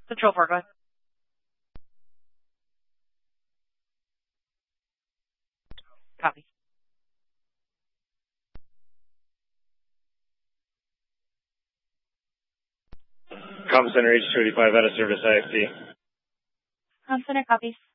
Control 4, go ahead. Copy. Comm Center H285 out of service IFT. Comm Center copies.